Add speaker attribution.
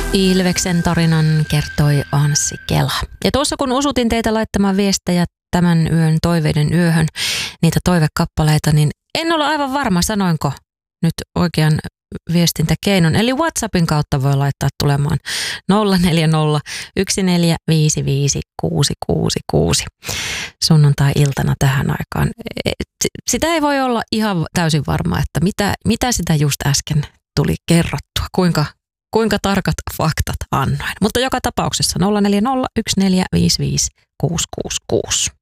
Speaker 1: Ilveksen tarinan kertoi Anssi Kela. Ja tuossa kun usutin teitä laittamaan viestejä tämän yön toiveiden yöhön, niitä toivekappaleita, niin en ole aivan varma, sanoinko nyt oikean viestintäkeinon. Eli WhatsAppin kautta voi laittaa tulemaan 040 1455 666 sunnuntai-iltana tähän aikaan. Sitä ei voi olla ihan täysin varma, että mitä sitä just äsken tuli kerrottua, kuinka tarkat faktat annoin. Mutta joka tapauksessa 040 1455 666.